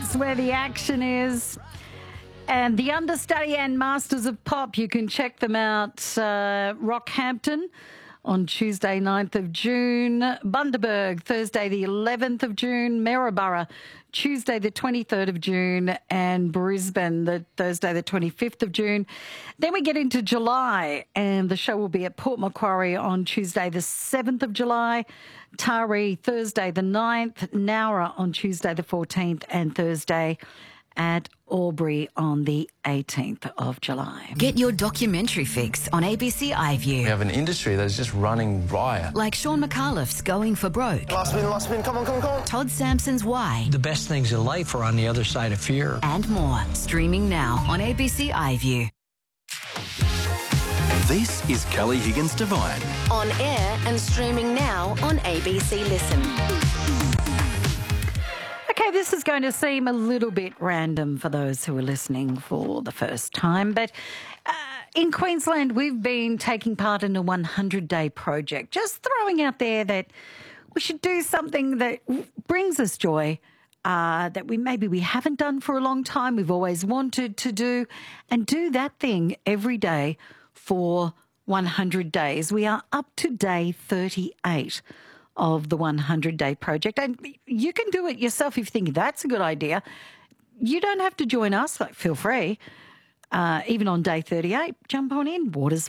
is where the action is. And the understudy and Masters of Pop, you can check them out. Rockhampton on Tuesday, 9th of June. Bundaberg, Thursday, the 11th of June. Maryborough, Tuesday, the 23rd of June. And Brisbane, the Thursday, the 25th of June. Then we get into July, and the show will be at Port Macquarie on Tuesday, the 7th of July. Taree, Thursday, the 9th. Nowra on Tuesday, the 14th. And Thursday at Albury on the 18th of July. Get your documentary fix on ABC iView. We have an industry that is just running riot. Like Sean McAuliffe's Going for Broke. Last spin, come on. Todd Sampson's Why. The best things in life are on the other side of fear. And more. Streaming now on ABC iView. This is Kelly Higgins Divine. On air and streaming now on ABC Listen. Okay, this is going to seem a little bit random for those who are listening for the first time, but in Queensland, we've been taking part in a 100-day project, just throwing out there that we should do something that brings us joy, that we haven't done for a long time, we've always wanted to do, and do that thing every day for 100 days. We are up to day 38 of the 100-day project. And you can do it yourself if you think that's a good idea. You don't have to join us, but feel free. Even on day 38, jump on in. Water's